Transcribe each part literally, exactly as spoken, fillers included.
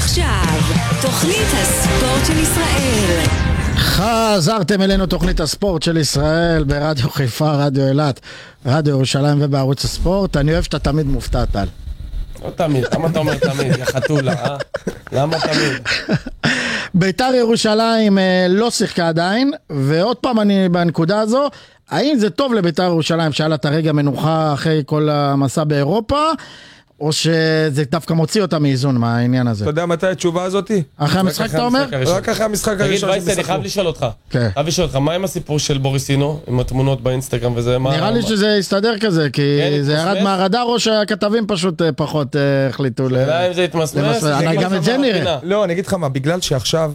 עכשיו, תוכנית הספורט של ישראל. חזרתם אלינו תוכנית הספורט של ישראל ברדיו חיפה, רדיו אילת, רדיו ירושלים ובערוץ הספורט. אני אוהב שאתה תמיד מופתע, טל. לא תמיד, למה אתה אומר תמיד? יא חתולה, אה? למה תמיד? ביתר ירושלים לא שיחקה עדיין, ועוד פעם אני בנקודה הזו, האם זה טוב לביתר ירושלים שהיה לה את הרגע מנוחה אחרי כל המסע באירופה, או שזה דווקא מוציא אותה מאיזון מהעניין הזה? אתה יודע מתי התשובה הזאת? אחרי המשחק אתה אומר? רק אחרי המשחק הראשון. תגיד וייסן, אני חייב לשאול אותך. כן. חייב לשאול אותך, מה עם הסיפור של בוריסינו, עם התמונות באינסטגרם וזה? נראה לי שזה יסתדר כזה, כי זה ירד מהרדאר או שהכתבים פשוט פחות החליטו. אולי אם זה יתמסמס? גם את זה נראה. לא, אני אגיד לך מה, בגלל שעכשיו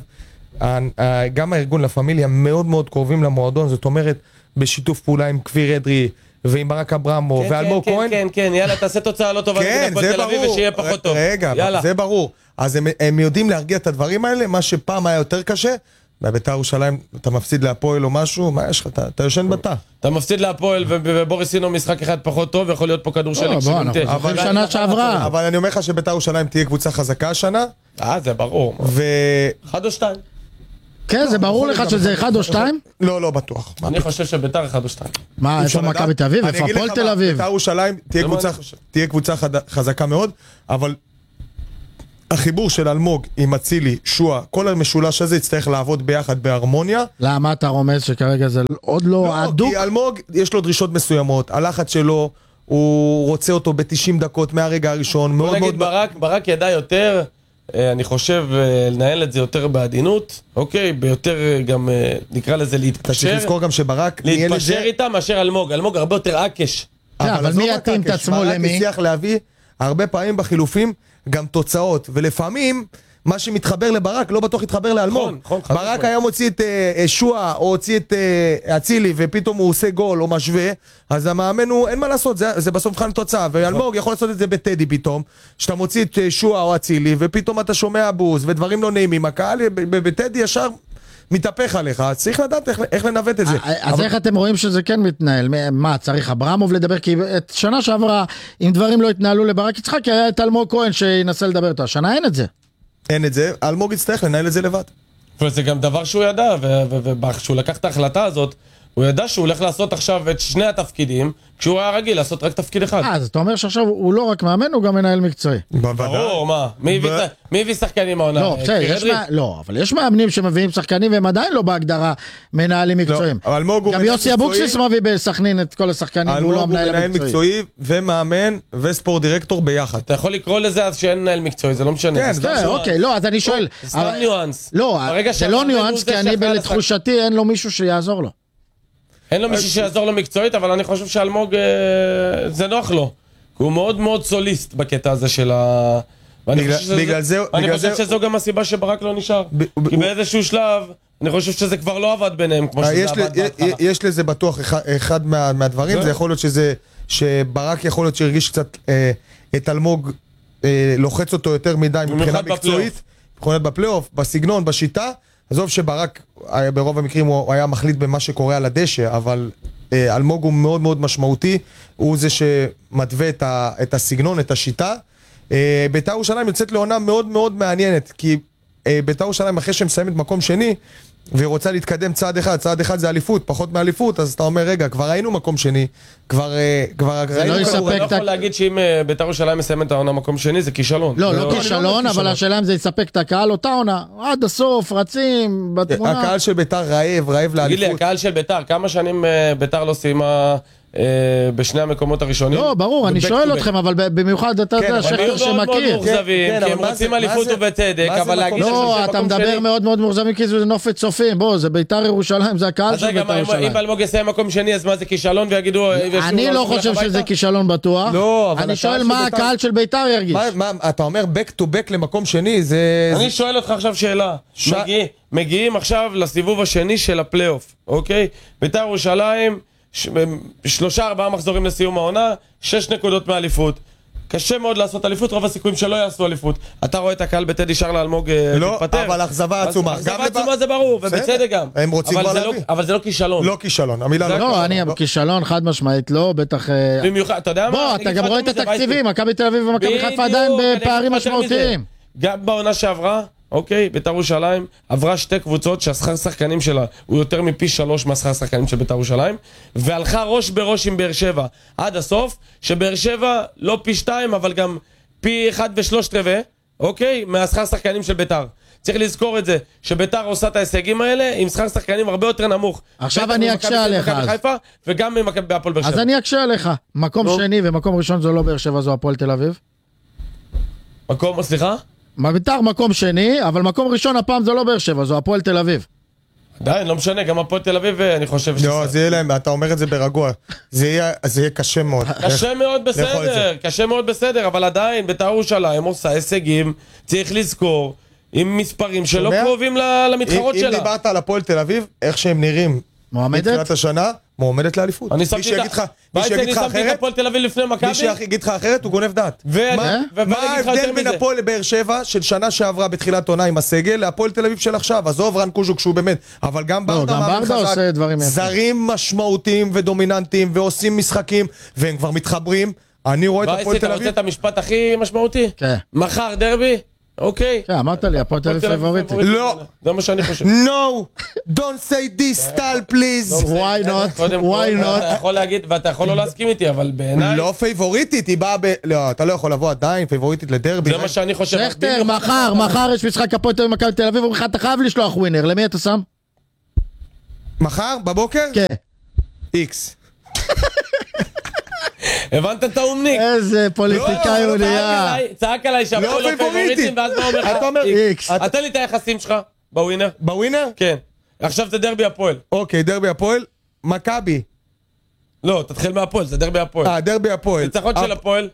גם הארגון לה פמיליה מאוד מאוד קרובים למועדון, זאת אומרת, בשיתוף פעולה עם כפיר אדרי ועם ברק אברמו ואלמוג כהן. כן, כן, יאללה, תעשה תוצאה לא טובה נגד הפועל תל אביב ושיהיה פחות טוב. רגע, זה ברור. אז הם יודעים להרגיע את הדברים האלה, מה שפעם היה יותר קשה, בביתר ירושלים אתה מפסיד להפועל או משהו, מה יש לך? אתה יושן בתא. אתה מפסיד להפועל ובוריסינו משחק אחד פחות טוב, יכול להיות פה כדור שלג. אבל שנה שעברה. אבל אני אומר לך שביתר ירושלים תהיה קבוצה חזקה השנה. אה, זה ברור. אחד או שתיים. כן, זה ברור לך שזה אחד או שתיים? לא, לא בטוח. אני חושב שביתר אחד או שתיים. מה, איפה מכבי תל אביב? איפה הפועל תל אביב? ביתר ירושלים תהיה קבוצה חזקה מאוד, אבל החיבור של אלמוג עם אצילי, שועה, כל המשולש הזה יצטרך לעבוד ביחד בהרמוניה. למה אתה רומז שכרגע זה עוד לא הדוק? כי אלמוג יש לו דרישות מסוימות, הלחץ שלו, הוא רוצה אותו ב-תשעים דקות מהרגע הראשון. בוא נגיד ברק, ברק ידע יותר, אני חושב לנהל את זה יותר בעדינות, אוקיי, ביותר גם נקרא לזה להתפשר. אתה צריך לזכור גם שברק להתפשר איתם מאשר אלמוג, אלמוג הרבה יותר עקש. אבל מי יתאים את עצמו למי? ברק הצליח להביא הרבה פעמים בחילופים גם תוצאות, ולפעמים מה שמתחבר לברק לא בטוח יתחבר לאלמוג. ברק היה מוציא את שועה או הוציא את אצילי ופתאום הוא עושה גול או משווה, אז המאמן הוא, אין מה לעשות, זה בסוף מבחן תוצאה, ואלמוג יכול לעשות את זה בטדי פתאום, שאתה מוציא את שועה או אצילי ופתאום אתה שומע בוז ודברים לא נעימים, הקהל בטדי ישר מתהפך עליך, צריך לדעת איך, איך לנווט את זה. אז אבל... איך אתם רואים שזה כן מתנהל? מה, צריך אברמוב לדבר? כי את שנה שעברה, אם דברים לא התנהלו לברק יצחק, היה את אלמוג כהן שינסה לדבר אותו. השנה אין את זה. אין את זה, אלמוג יצטרך לנהל את זה לבד. וזה גם דבר שהוא ידע, וכשהוא לקח את ההחלטה הזאת, הוא ידע שהוא הולך לעשות עכשיו את שני התפקידים, כשהוא היה רגיל לעשות רק תפקיד אחד. אז אתה אומר שעכשיו הוא לא רק מאמן, הוא גם מנהל מקצועי. ברור, מה? מי הביא שחקנים העונה? לא, לא, אבל יש מאמנים שמביאים שחקנים והם עדיין לא בהגדרה מנהלים מקצועיים. גם יוסי אבוקסיס מביא בסכנין את כל השחקנים, והוא לא המנהל מקצועי ומאמן וספורט דירקטור ביחד. אתה יכול לקרוא לזה אז שאין מנהל מקצועי, זה לא משנה. כן, אוקיי, לא, אז אני שואל. סתם ניואנס. לא, זה לא ניואנס, כי אני לתחושתי אין לו מישהו שיעזור לו. אין לו מישהו שיעזור לו מקצועית, אבל אני חושב שאלמוג זה נוח לו. הוא מאוד מאוד סוליסט בקטע הזה של ה... ואני חושב שזו גם הסיבה שברק לא נשאר. כי באיזשהו שלב, אני חושב שזה כבר לא עבד ביניהם כמו שזה עבד בהתחלה. יש לזה בטוח אחד מהדברים, זה יכול להיות שזה, שברק יכול להיות שהרגיש קצת את אלמוג, לוחץ אותו יותר מדי מבחינה מקצועית, מבחינת בפלייאוף, בסגנון, בשיטה, עזוב שברק ברוב המקרים הוא היה מחליט במה שקורה על הדשא, אבל אה, אלמוג הוא מאוד מאוד משמעותי, הוא זה שמתווה את, ה, את הסגנון, את השיטה. אה, ביתר ירושלים יוצאת לעונה מאוד מאוד מעניינת, כי אה, ביתר ירושלים אחרי שמסיימת מקום שני, והיא רוצה להתקדם צעד אחד, צעד אחד זה אליפות, פחות מאליפות, אז אתה אומר, רגע, כבר ראינו מקום שני, כבר, כבר ראינו... לא יכול להגיד שאם ביתר ירושלים מסיימת את העונה מקום שני, זה כישלון. לא, לא כישלון, אבל השאלה אם זה יספק את הקהל, אותה עונה, עד הסוף, רצים, בתמונה. הקהל של ביתר רעב, רעב לאליפות. תגיד לי, הקהל של ביתר, כמה שנים ביתר לא סיימה... בשני המקומות הראשונים. לא, ברור, אני שואל אתכם, אבל במיוחד אתה יודע, שכתר שמכיר. הם מאוד מאוד מורזבים, כי הם רוצים אליפות ובצדק, אבל להגיד לא, אתה מדבר מאוד מאוד מורזבים, כי זה נופת צופים, בוא, זה ביתר ירושלים, זה הקהל של ביתר ירושלים. אם אלמוג יסיים מקום שני, אז מה זה כישלון, ויגידו... אני לא חושב שזה כישלון בטוח, אני שואל מה הקהל של ביתר ירגיש. אתה אומר back to back למקום שני, זה... אני שואל אותך עכשיו שאלה, מגיעים עכשיו לסיבוב השני של הפלייאוף, אוקיי? ביתר ירושלים שלושה ארבעה מחזורים לסיום העונה, שש נקודות מאליפות. קשה מאוד לעשות אליפות, רוב הסיכויים שלא יעשו אליפות. אתה רואה את הקהל בטדי שר לאלמוג להתפטר. לא, אבל אכזבה עצומה. אכזבה עצומה זה ברור, ובצדק גם. הם רוצים כבר להביא. אבל זה לא כישלון. לא כישלון, המילה לא. לא, אני כישלון חד משמעית, לא, בטח... במיוחד, אתה יודע מה? בוא, אתה גם רואה את התקציבים, מכבי תל אביב ומכבי חיפה עדיין בפערים משמעותיים. גם בעונה שעברה, אוקיי, בית"ר ירושלים עברה שתי קבוצות שהשכר שחקנים שלה הוא יותר מפי שלוש מהשכר שחקנים של בית"ר ירושלים, והלכה ראש בראש עם באר שבע עד הסוף, שבאר שבע לא פי שתיים אבל גם פי אחד ושלושת רבעי, אוקיי, מהשכר שחקנים של בית"ר. צריך לזכור את זה, שבית"ר עושה את ההישגים האלה עם שכר שחקנים הרבה יותר נמוך. עכשיו אני אקשה עליך אז. חיפה, וגם ממכבי בהפועל באר שבע. אז אני אקשה עליך. מקום נו. שני ומקום ראשון זו לא באר שבע, זו הפועל תל אביב. מקום, סליחה? בית"ר מקום שני, אבל מקום ראשון הפעם זו לא באר שבע, זו הפועל תל אביב. עדיין, לא משנה, גם הפועל תל אביב, אני חושב שזה... לא, זה יהיה להם, אתה אומר את זה ברגוע. זה יהיה, זה יהיה קשה מאוד. קשה מאוד לאכול את בסדר, זה. קשה מאוד בסדר, אבל עדיין, בית"ר ירושלים עושה הישגים, צריך לזכור, עם מספרים שלא שומע? קרובים ל- למתחרות אם, אם שלה. דיברת על הפועל תל אביב, איך שהם נראים מועמדת? בתחילת השנה, מועמדת לאליפות. אני מי שמתי שיגיד את לך, ה- מי בעצם שיגיד אני לך שמתי את אחרת, הפועל תל אביב לפני מכבי, מי שיגיד לך אחרת הוא גונב דעת. ואני- מה- ו- ואני מה אגיד לך ההבדל יותר בין מזה. הפועל לבאר שבע של שנה שעברה בתחילת עונה עם הסגל להפועל תל אביב של עכשיו? עזוב רן קוז'וק שהוא באמת, אבל גם לא, ברדה גם מאמן ברדה חזק, עושה דברים יפים. זרים משמעותיים ודומיננטיים ועושים משחקים והם כבר מתחברים. אני רואה את הפועל וייסי, תל אתה רוצה אביב. את המשפט הכי משמעותי? כן. מחר דרבי? אוקיי. כן, אמרת לי, הפועל תל אביב פייבוריטית. לא. זה מה שאני חושב. No, don't say this, טל פליז. Why not? קודם כל, Why not? אתה יכול להגיד, ואתה יכול לא להסכים איתי, אבל בעיניי, לא פייבוריטית, היא באה ב... לא, אתה לא יכול לבוא עדיין, פייבוריטית לדרבי. זה מה שאני חושב. שכטר, מחר, מחר יש משחק הפועל תל אביב מכבי תל אביב, אתה חייב לשלוח ווינר, למי אתה שם? מחר, בבוקר? כן. איקס. הבנת את האומניק? איזה פוליטיקאי לא, הוא לא, נהיה. צעק עליי שהפועל לא לא פייבוריטית. פייבוריטים, ואז מה אומר לך? אתה אומר איקס. אתה תן לי את היחסים שלך בווינר. בווינר? כן. עכשיו זה דרבי הפועל. אוקיי, דרבי הפועל. מכבי. לא, תתחיל מהפועל, זה דרבי הפועל. אה, דרבי הפועל. ניצחון של הפועל.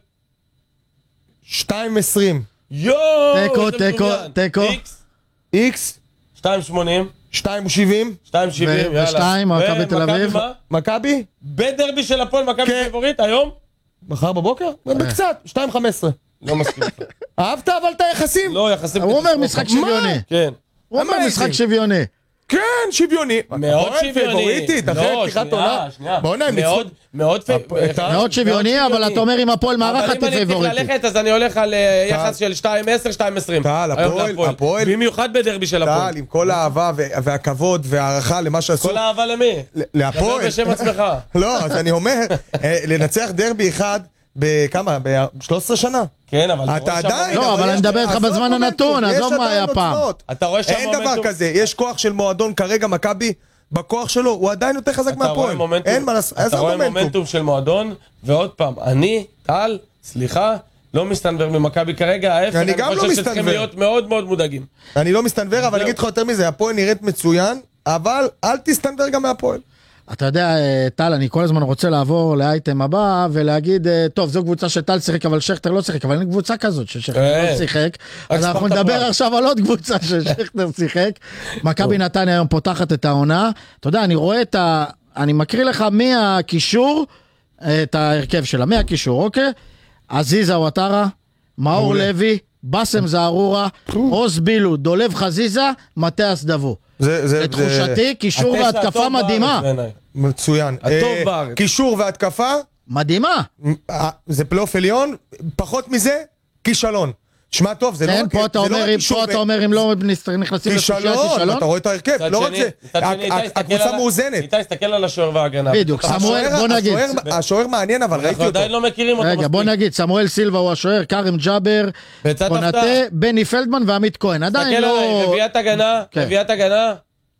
שתיים עשרים. יואו! תיקו, איזה תיקו, מצוין. תיקו. איקס, איקס. שתיים שמונים, שתיים שבעים. שתיים שבעים, ו- יאללה. ושתיים, מכבי תל ומכבי אביב. מה? מכבי? בדרבי של הפועל, מכבי כן. פייבוריט, היום? מחר בבוקר? בקצת. שתיים חמש עשרה. לא מסכים. אהבת אבל את היחסים? לא, יחסים... הוא אומר קטסטרופה. משחק שוויוני. כן. הוא אומר Amazing. משחק שוויוני. כן, שוויוני. מאוד הפועל שוויוני. פייבוריטית, אחרי לא, פתיחת שנייה, עונה. שנייה. בוא'נה, הם מאוד, ניצחו. מאוד פייבוריט. אתה- מאוד שוויוני, אבל אתה אומר אם הפועל מארחת אבל אם אני צריך פייבוריטית. ללכת, אז אני הולך על אה, יחס של שתיים עשר, שתיים עשרים. טל, היום הפועל- להפועל. הפועל- במיוחד בדרבי של הפועל. טל, עם כל האהבה ו- והכבוד והערכה למה שעשו. כל האהבה למי? ל- דבר להפועל. בשם עצמך. לא, אז אני אומר, אה, לנצח דרבי אחד בכמה? ב-שלוש עשרה שנה. כן, אבל... אתה רואה שם עדיין... מומנטום. לא, אבל יש- אני מדבר איתך עזוב בזמן מומנטום, הנתון, יש עזוב מה עדיין היה פעם. עוצמות. אתה רואה שם אין דבר מומנטום. כזה, יש כוח של מועדון כרגע, מכבי, בכוח שלו, הוא עדיין יותר חזק אתה רואה מהפועל. מומנטום, אין מה לעשות, אתה איזה רואה מומנטום? מומנטום של מועדון, ועוד פעם, אני, טל, סליחה, לא מסתנוור ממכבי כרגע, ההפך, אני גם לא חושב שצריכים מסתנוור. להיות מאוד מאוד מודאגים. אני לא מסתנוור, אבל אני אגיד לך יותר מזה, הפועל נראית מצוין, אבל אל תסתנוור גם מהפועל. אתה יודע, אה, טל, אני כל הזמן רוצה לעבור לאייטם הבא ולהגיד, אה, טוב, זו קבוצה שטל שיחק, אבל שכטר לא שיחק, אבל אין קבוצה כזאת ששכטר אה, לא שיחק. אז אנחנו ספורט נדבר הפרט. עכשיו על עוד קבוצה ששכטר שיחק. מכבי נתניה היום פותחת את העונה. אתה יודע, אני רואה את ה... אני מקריא לך מהקישור, אה, את ההרכב שלה, מהקישור, אוקיי? עזיזה וואטרה, מאור מעולה. לוי, בסם זערורה, עוז בילו, דולב חזיזה, מטאס דבו. זה, זה, לתחושתי, קישור התשע והתקפה הטוב מדהימה. בארץ בעיניי. זה מצוין. הטוב אה, בארץ. קישור והתקפה, מדהימה. אה, זה פלייאוף עליון, פחות מזה, כישלון. שמע טוב, זה לא כן, רק... פה אתה זה לא אומר, רק אם קישור פה ו- אתה אומר, אם לא נכנסים לשלושה כישלון, כישלון. אתה רואה את ההרכב, מצד לא רק שני- זה, מצד ה- שני, ה- איתי, הסתכל הקבוצה על ה- מאוזנת. איתי, הסתכל על השוער וההגנה. בדיוק, אתה- סמואל, השוער- בוא נגיד. השוער- השוער מעניין, אבל ראיתי אנחנו אותו. עדיין לא מכירים אותו רגע, בוא מספיק. נגיד, סמואל סילבה הוא השוער, קארם ג'אבר, בצד קונטה, הפתעה. בני פלדמן ועמית כהן. עדיין תסתכל עליי, לא... רביעיית הגנה, כן. רביעיית הגנה,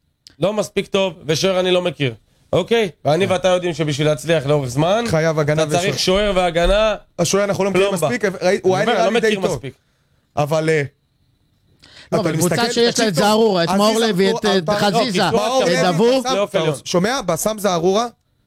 לא מספיק טוב, ושוער אני לא מכיר. אוקיי? ואני ואתה יודעים שבשביל להצליח לאורך זמן, חייב הגנה אתה צריך ושוער. שוער והגנה, השוער אנחנו לא מכירים פלומבה. מספיק, ראי- הוא היה אני אומר, נראה אני לי לא די מכיר טוב. מספיק. אבל... אה, לא, אתה אבל קבוצה מסתכל- שיש לה תקשיב את טוב, זערורה, את מאור עזיזה, לוי, את אתה- את חזיזה, לא, מאור את לוי, את דבור. בסם- פלייאוף עליון. שומע? בסם זערורה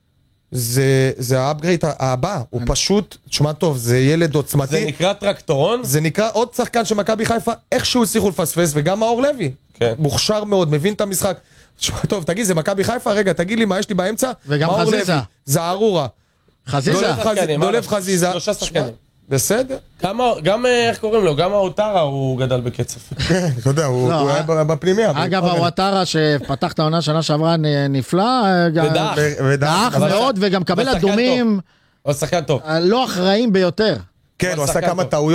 זה זה האפגרייד הבא, הוא פשוט, תשמע טוב, זה ילד זה עוצמתי, נקרא טרקטורון? זה נקרא עוד שחקן של מכבי חיפה, איכשהו הצליחו לפספס, וגם מאור לוי, כן. מוכשר מאוד, מבין את המשחק. תשמע טוב, תגיד, זה מכבי חיפה? רגע, תגיד לי מה יש לי באמצע? וגם מאור חזיזה. לוי, זערורה, חזיזה. דולב חז- שחקנים, דולב מה? חזיזה, שלושה שחקנים. שמע, בסדר, כמה, גם, אה, איך קוראים לו? גם האוטרה הוא גדל בקצב. כן, אתה יודע, הוא לא, הוא אה, היה בפנימיה. אגב, הוואטרה שפתח את העונה שנה שעברה נ- נפלא, אה, גם- ודח. ו- ודח, דח אבל- מאוד, וגם קבל אבל שחקן אדומים הוא שחקן טוב. אה, לא אחראים ביותר. כן, הוא הוא עשה שחקן כמה טוב. טעויות,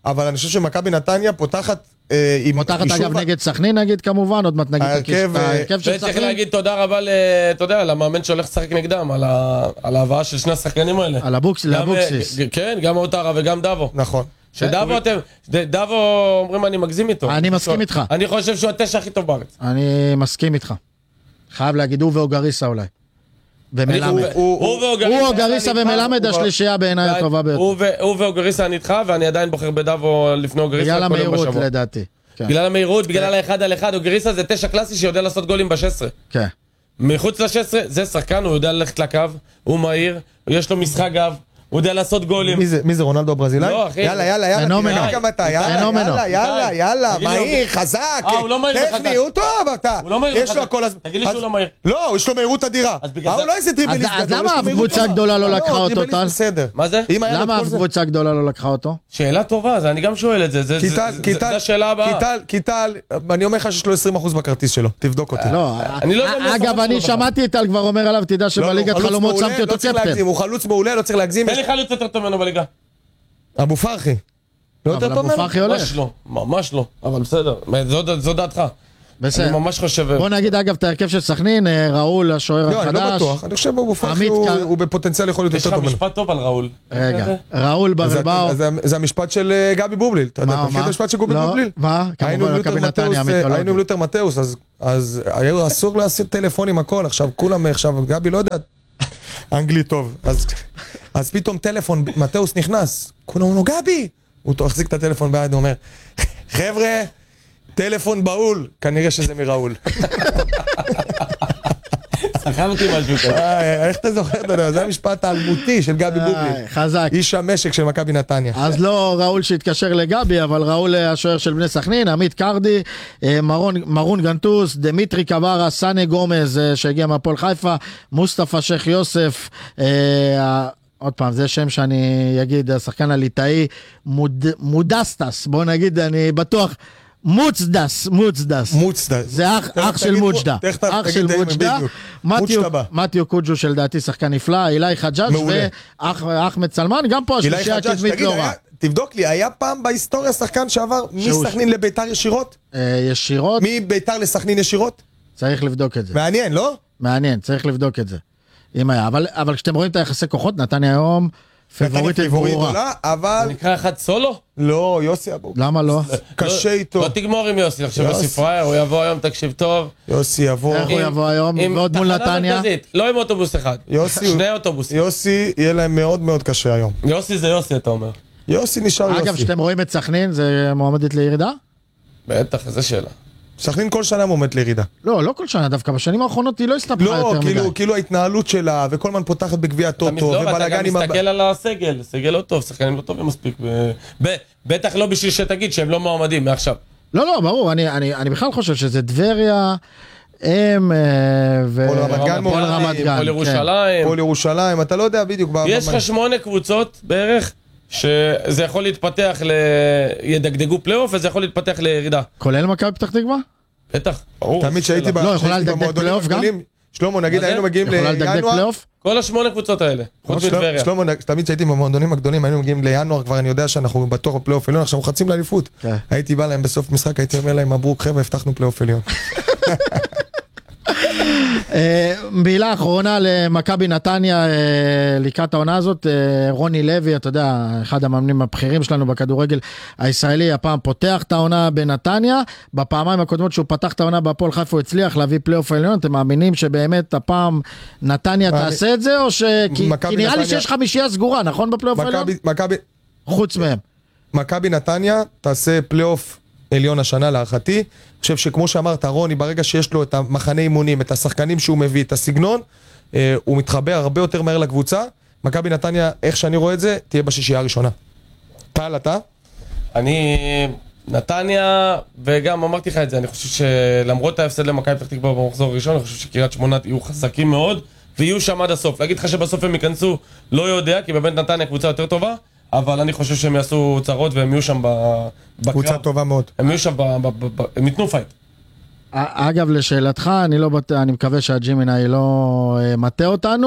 אבל אני חושב שמכבי נתניה פותחת אה, עם פותחת אגב נגד סכנין נגיד כמובן, עוד מעט נגיד ההרכב, את ההרכב של וצריך סכנין. להגיד תודה רבה ל... אתה יודע, למאמן שהולך לשחק נגדם, על ה- על ההבאה של שני השחקנים האלה. על הבוקס- גם, לאבוקסיס. אה, כן, גם אוטרה וגם דאבו. נכון. שדאבו אתם, ד- דאבו אומרים אני מגזים איתו. אני מסכים איתך. אני חושב שהוא התשע הכי טוב בארץ. אני מסכים איתך. חייב להגיד, הוא ואוגריסה אולי. ומלמד. הוא- הוא- ואוגריסה, הוא אוגריסה אני איתך. ומלמד השלישייה בעיניי הטובה ביותר. הוא ו- הוא ואוגריסה אני איתך, ואני עדיין בוחר בדאבו לפני אוגריסה. בגלל כל יום המהירות בשבוע. לדעתי. כן. בגלל המהירות, בגלל האחד על אחד, אוגריסה זה תשע קלאסי שיודע לעשות גולים ב-שש עשרה. כן. מחוץ ל-שש עשרה זה שחקן, הוא יודע ללכת לקו, הוא מהיר, יש לו משחק גב, הוא יודע לעשות גולים. מי זה, מי זה רונלדו הברזילאי? לא, אחי. יאללה, יאללה, יאללה, פנומנו. תראה כמה אתה, יאללה, פנומנו. יאללה, יאללה, די. יאללה, תגיד לי, מהיר, הוא- חזק, אה, הוא לא מהיר וחזק. טכני, הוא טוב, אתה. הוא לא מהיר יש לו וחזק. הכל הזמן. תגיד לי שהוא אז- לא מהיר. לא, יש לו מהירות אדירה. אז בגלל אה, זה- הוא לא איזה דריבליסט אז- אז גדול, למה יש לו אף מהירות קבוצה טובה. גדולה לא לקחה אותו, דריבליסט טל? בסדר. מה זה? אם היה לו למה את אף כל זה- קבוצה גדולה לא לקחה אותו? שאלה טובה, זה אני גם שואל את זה, זה- זה- קיטל, זה- קיטל, זה השאלה הבאה. קיטל, קיטל, אני אומר לך שיש לו עשרים אחוז בכרטיס שלו, תבדוק אותי. לא, אני לא יודע מי אגב, עשה אני אותו. שמעתי את טל כבר אומר עליו, תדע לא, לא, שבליגת הוא חלוץ חלומות מעולה, שמתי אותו לא צריך קפטן. להגזים, הוא חלוץ מעולה, לא צריך להגזים. תן לי חלוץ יותר טוב ממנו בליגה. אבו פרחי. לא יותר אבל טוב אבו ממנו? פרחי ממש הולך. לא, ממש לא, אבל בסדר, זו- זו דעתך. אני בסדר. ממש חושב... בוא נגיד אגב את ההרכב של סכנין, אה, ראול השוער לא, אני לא החדש. בטוח, אני חושב אבו פרחי עמית הוא- קר- הוא בפוטנציאל יכול להיות יש יותר לך טוב ממנו. משפט טוב על ראול. רגע, ראול אז זה- ברבאו. אז זה- זה המשפט של אה, גבי בובליל, אתה יודע, מה, אתה מכיר מה? את המשפט של גבי לא, בובליל? מה? היינו כמובן עם מכבי לותר נתניה מתאוס, אה, המיתולוגי. היינו עם לותר מתאוס, אז- אז היה אסור להסיר טלפונים הכל, עכשיו כולם עכשיו, גבי לא יודע, אנגלית טוב, אז- אז פתאום טלפון, מתאוס נכנס, כולם אומרים לו גבי, הוא החזיק את הטלפון ביד, הוא אומר, חבר'ה, טלפון בהול, כנראה שזה מראול. סחמתי משהו כזה. אה, איך אתה זוכר את זה? זה המשפט האלמותי של גבי אה, בובליל, חזק. איש המשק של מכבי נתניה. אז לא ראול שהתקשר לגבי, אבל ראול השוער של בני סכנין, עמית קרדי, אה, מרון, מרון גנטוס, דמיטרי קברה, סאנה גומז אה, שהגיע מהפועל חיפה, מוסטפא שייח יוסף, אה, עוד פעם, זה שם שאני אגיד, השחקן הליטאי, מוד, מודסטס, בוא נגיד, אני בטוח, מוצדס, מוצדס. מוצדה. זה אח, תכף אח של תגיד- מוג'דה, תכף אח תגיד של את האימא, מוג'דה, בדיוק. מתיו, מוג'טבה. מתיו קוג'ו שלדעתי שחקן נפלא, אילי חג'אג' מעולה. ואחמד סלמן, גם פה אילי השלישייה חג'אג', הקדמית תגיד, לא רע. היה- תבדוק לי, היה פעם בהיסטוריה שחקן שעבר שהוא- מסכנין לביתר ישירות? אה, ישירות, מביתר לסכנין ישירות? צריך לבדוק את זה. מעניין, לא? מעניין, צריך לבדוק את זה. אם היה, אבל, אבל כשאתם רואים את היחסי כוחות, נתניה היום פיבוריטית פיבוריט ברורה. גדולה, אבל זה נקרא אחד סולו? לא, יוסי אבו. למה לא? קשה לא- איתו. לא תגמור עם יוסי, עכשיו יוסי. יוסי פראייר, הוא יבוא היום, תקשיב טוב. יוסי יבוא. איך הוא עם- יבוא היום? עם ועוד מול תחנה נתניה? מרכזית, לא עם אוטובוס אחד. יוסי- שני אוטובוסים. יוסי, יהיה להם מאוד מאוד קשה היום. יוסי זה יוסי, אתה אומר. יוסי נשאר אגב, יוסי. כשאתם רואים את סכנין, זה מועמדת לירידה? בטח, איזה שאלה. סכנין כל שנה מועמדת לירידה. לא, לא כל שנה, דווקא בשנים האחרונות היא לא הסתבכה לא, יותר מדי. כאילו, כאילו ההתנהלות שלה, וכל הזמן פותחת בגביע אתה מס- הטוטו, לא, ואתה ובלאגן גם עם... מסתכל על הסגל, סגל לא טוב, שחקנים לא טובים מספיק. ב- ב- בטח לא בשביל שתגיד שהם לא מועמדים מעכשיו. לא, לא, ברור, אני, אני, אני בכלל חושב שזה טבריה, הם אה, ו... הפועל רמת גן הפועל מועמדים, רמת גן, הפועל כן. ירושלים. כל ירושלים, אתה לא יודע בדיוק. ב- יש ב- לך שמונה קבוצות בערך, שזה יכול להתפתח ל... ידגדגו פלייאוף, וזה יכול להתפתח לירידה. כולל מכבי פתח תקווה? בטח, ברור. תמיד שהייתי ב- לא, יכולה שהייתי לדגדג במועדונים פלייאוף גם? הגדולים, שלמה, נגיד מה זה? היינו מגיעים יכולה לדגדג לינואר, פלייאוף? כל השמונה קבוצות האלה, חוץ שלמה- מטבריה. שלמה, תמיד שהייתי במועדונים הגדולים, היינו מגיעים לינואר, כבר אני יודע שאנחנו בטוח בפלייאוף עליון, עכשיו חצים לאליפות. כן. הייתי בא להם בסוף משחק, הייתי אומר להם, מברוק חבר'ה, הבטחנו פלייאוף עליון. אה, מילה אחרונה למכבי נתניה אה, לקראת העונה הזאת, אה, רוני לוי, אתה יודע, אחד המאמנים הבכירים שלנו בכדורגל הישראלי, הפעם פותח את העונה בנתניה, בפעמיים הקודמות שהוא פתח את העונה בהפועל חיפה הוא הצליח להביא פלייאוף העליון, אתם מאמינים שבאמת הפעם נתניה מאמין. תעשה את זה, או ש... כי מכבי כי נראה לי נתניה- שיש חמישייה סגורה, נכון בפלייאוף העליון? מכבי- מכבי- חוץ מהם. מכבי נתניה תעשה פלייאוף עליון השנה להערכתי. אני חושב שכמו שאמרת, רוני, ברגע שיש לו את המחנה אימונים, את השחקנים שהוא מביא, את הסגנון, אה, הוא מתחבר הרבה יותר מהר לקבוצה. מכבי נתניה, איך שאני רואה את זה, תהיה בשישייה הראשונה. טל, אתה? אני... נתניה, וגם אמרתי לך את זה, אני חושב שלמרות ההפסד למכבי פתח תקווה במחזור הראשון, אני חושב שקריית שמונה יהיו חזקים מאוד, ויהיו שם עד הסוף. להגיד לך שבסוף הם ייכנסו, לא יודע, כי באמת נתניה קבוצה יותר טובה, אבל אני חושב שהם יעשו צרות והם יהיו שם ב- בקרב. קבוצה טובה מאוד. הם יהיו שם, ב- ב- ב- ב- הם ייתנו פייט. אגב, לשאלתך, אני לא בט... אני מקווה שהג'ימיני לא אה, מטה אותנו.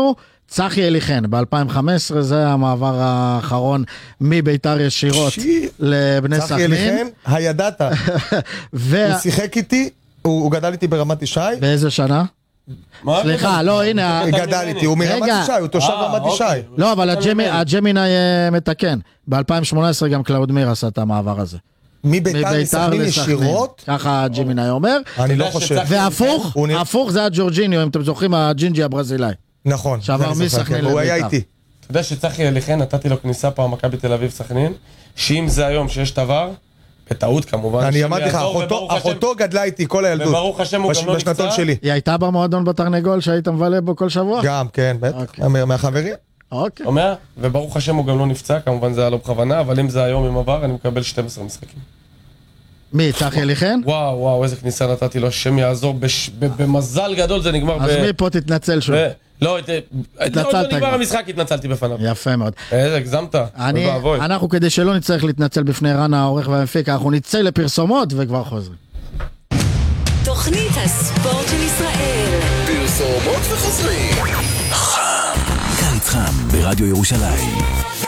צחי אליחן, ב-אלפיים וחמש עשרה זה המעבר האחרון מביתר ישירות לבני סכנין. צחי אליחן, הידעת. הוא שיחק איתי, הוא גדל איתי ברמת ישי. באיזה שנה? סליחה, לא, הנה. גדל איתי, הוא מרמת ישי, הוא תושב רמת ישי. לא, אבל הג'מיני מתקן. ב-אלפיים שמונה עשרה גם קלאודמיר עשה את המעבר הזה. מביתר לסכנין ישירות? ככה הג'מיני אומר. אני לא חושב. והפוך, הפוך זה הג'ורג'יניו, אם אתם זוכרים, הג'ינג'י הברזילאי. נכון. שעבר מסכנין לביתר. הוא היה איתי. אתה יודע שצחי אליחן, נתתי לו כניסה פעם מכבי תל אביב סכנין, שאם זה היום שיש דבר, בטעות כמובן. אני אמרתי לך, אחותו גדלה איתי כל הילדות. וברוך השם הוא גם לא נפצע. היא הייתה במועדון בתרנגול שהיית מבלה בו כל שבוע? גם, כן, בטח, מהחברים. אוקיי. אומר, וברוך השם הוא גם לא נפצע, כמובן זה היה לא בכוונה, אבל אם זה היום עם עבר, אני מקבל שנים עשר משחקים. מי, צחי אליחן? וואו, וואו, איזה כניסה נתתי לו, השם יעזור, במזל גדול זה נגמר. אז מי פה תתנצל שוב? לא, לא נגמר המשחק, התנצלתי בפניו. יפה מאוד. איזה, הגזמת. אנחנו כדי שלא נצטרך להתנצל בפני רן העורך והמפיק, אנחנו נצא לפרסומות וכבר חוזרים. תוכנית הספורט של ישראל. פרסומות וחוזרים. חם. קיץ חם ברדיו ירושלים.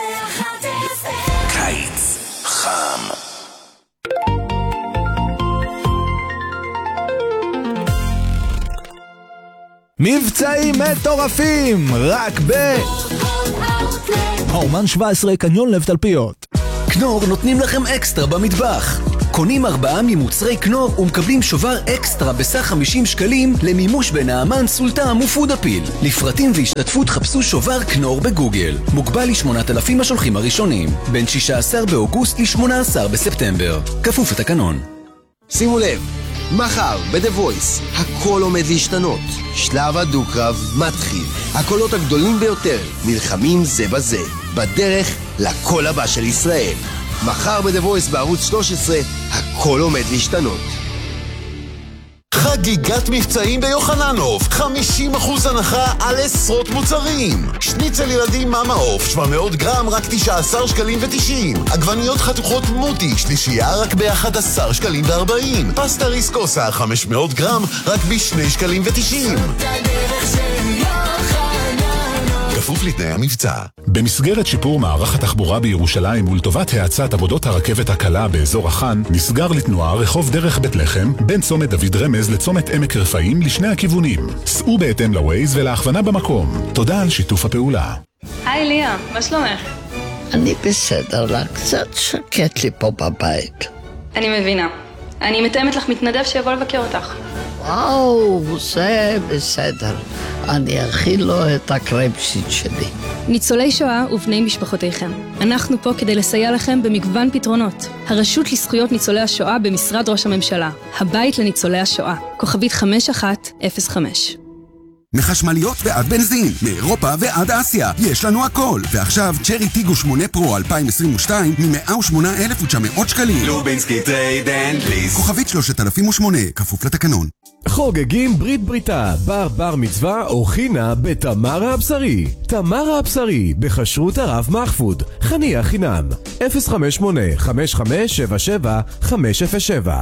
קיץ חם. מבצעים מטורפים, רק ב... האומן שבע עשרה קניון לב תלפיות. כנור נותנים לכם אקסטרה במטבח. קונים ארבעה ממוצרי כנור ומקבלים שובר אקסטרה בסך חמישים שקלים למימוש בנעמן, סולטם ופודאפיל. לפרטים והשתתפות חפשו שובר כנור בגוגל. מוגבל ל-שמונת אלפים השולחים הראשונים. בין שישה עשר באוגוסט ל-שמונה עשר בספטמבר. כפוף לתקנון. שימו לב, מחר ב-The Voice הכל עומד להשתנות. שלב הדו-קרב מתחיל. הקולות הגדולים ביותר נלחמים זה בזה. בדרך לקול הבא של ישראל. מחר ב-The Voice בערוץ שלוש עשרה הכל עומד להשתנות. חגיגת מבצעים ביוחננוף, חמישים אחוז הנחה על עשרות מוצרים. שניצל ילדים מאמה עוף, שבע מאות גרם, רק תשעה עשר שקלים ותשעים. עגבניות חתוכות מוטי, שלישייה רק ב-אחד עשר שקלים וארבעים. פסטה ריסקוסה, חמש מאות גרם, רק ב-שני שקלים ותשעים. כפוף לתנאי המבצע. במסגרת שיפור מערך התחבורה בירושלים ולטובת האצת עבודות הרכבת הקלה באזור החן, נסגר לתנועה רחוב דרך בית לחם בין צומת דוד רמז לצומת עמק רפאים לשני הכיוונים. סעו בהתאם לווייז ולהכוונה במקום. תודה על שיתוף הפעולה. היי ליה, מה שלומך? אני בסדר לה, קצת שקט לי פה בבית. אני מבינה. אני מתאמת לך מתנדב שיבוא לבקר אותך. וואו, זה בסדר. אני אכיל לו את הקרייפשיט שלי. ניצולי שואה ובני משפחותיכם. אנחנו פה כדי לסייע לכם במגוון פתרונות. הרשות לזכויות ניצולי השואה במשרד ראש הממשלה. הבית לניצולי השואה. כוכבית חמש אחת אפס חמש. מחשמליות ועד בנזין, מאירופה ועד אסיה, יש לנו הכל. ועכשיו צ'רי טיגו שמונה פרו אלפיים עשרים ושתיים מ-מאה ושמונה אלף ותשע מאות שקלים. לובינסקי טרייד אנד ליס. כוכבית שלושת אלפים ושמונה, כפוף לתקנון. חוגגים ברית בריתה, בר בר מצווה או חינה בתמרה הבשרי. תמרה הבשרי, בחשרות הרב מחפוד, חניה חינם, אפס חמש שמונה חמש חמש שבע שבע חמש אפס שבע.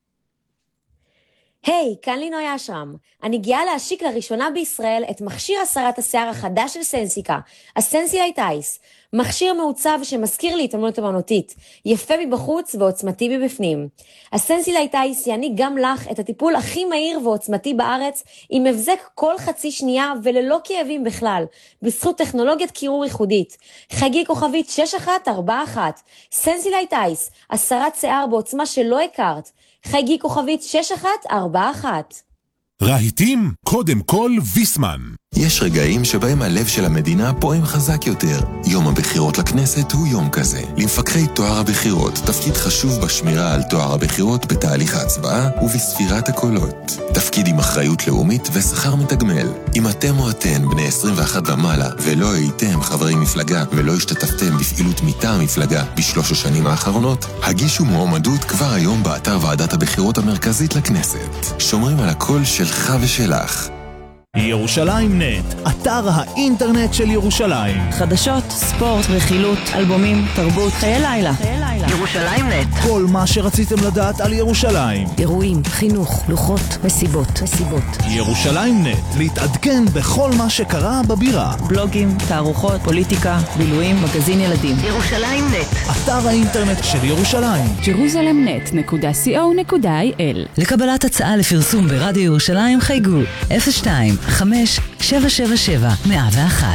היי, כאן לינוי אשרם. אני גאה להשיק לראשונה בישראל את מכשיר הסרת השיער החדש של סנסיקה, הסנסילייט אייס. מכשיר מעוצב שמזכיר לי התעמלות אמנותית, יפה מבחוץ ועוצמתי מבפנים. הסנסילייט אייס יעניק גם לך את הטיפול הכי מהיר ועוצמתי בארץ, עם מבזק כל חצי שנייה וללא כאבים בכלל, בזכות טכנולוגיית קירור ייחודית. חגי כוכבית שש אחת ארבע אחת, סנסילייט אייס, הסרת שיער בעוצמה שלא הכרת. חגי כוכבית שש אחת ארבע אחת. רהיטים, קודם כל ויסמן. יש רגעים שבהם הלב של המדינה פועם חזק יותר. יום הבחירות לכנסת הוא יום כזה. למפקחי תואר הבחירות תפקיד חשוב בשמירה על תואר הבחירות בתהליך ההצבעה ובספירת הקולות. תפקיד עם אחריות לאומית ושכר מתגמל. אם אתם או אתן בני עשרים ואחת ומעלה ולא הייתם חברי מפלגה ולא השתתפתם בפעילות מטעם המפלגה בשלוש השנים האחרונות, הגישו מועמדות כבר היום באתר ועדת הבחירות המרכזית לכנסת. שומרים על הקול שלך ושלך. ירושלים נט, אתר האינטרנט של ירושלים. חדשות, ספורט, רכילות, אלבומים, תרבות, חיי לילה. ירושלים נט. כל מה שרציתם לדעת על ירושלים. אירועים, חינוך, לוחות, מסיבות. מסיבות. ירושלים נט, להתעדכן בכל מה שקרה בבירה. בלוגים, תערוכות, פוליטיקה, בילויים, מגזין ילדים. ירושלים נט, אתר האינטרנט של ירושלים. ג'רוזלם נט נקודה סי או נקודה איי אל. לקבלת הצעה לפרסום ברדיו ירושלים חייגו אפס שתיים חמש שבע שבע שבע מאה ואחת.